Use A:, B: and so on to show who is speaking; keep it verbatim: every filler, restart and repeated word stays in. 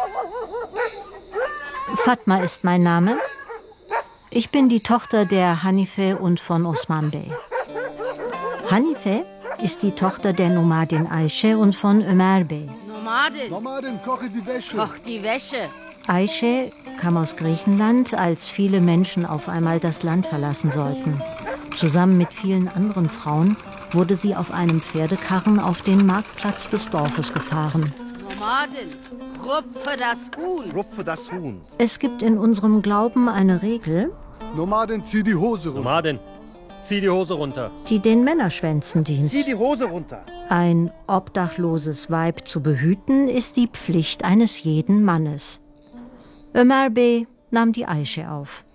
A: Fatma ist mein Name. Ich bin die Tochter der Hanife und von Osman Bey. Hanife ist die Tochter der Nomadin Aische und von Ömer Bey.
B: Nomadin.
C: Nomadin, koche die Wäsche.
B: Koch die Wäsche.
A: Aische kam aus Griechenland, als viele Menschen auf einmal das Land verlassen sollten. Zusammen mit vielen anderen Frauen wurde sie auf einem Pferdekarren auf den Marktplatz des Dorfes gefahren.
B: Nomadin, rupfe das Huhn.
C: Rupfe das Huhn.
A: Es gibt in unserem Glauben eine Regel,
C: Nomadin, zieh die Hose runter.
D: Nomadin, zieh die Hose runter.
A: die den Männerschwänzen dient.
C: Zieh die Hose runter.
A: Ein obdachloses Weib zu behüten, ist die Pflicht eines jeden Mannes. Ömer Bey nahm die Aische auf.